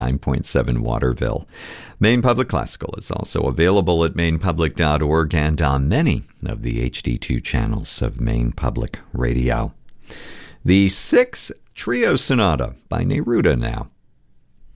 9.7 Waterville. Maine Public Classical is also available at mainepublic.org and on many of the HD2 channels of Maine Public Radio. The 6th Trio Sonata by Neruda now.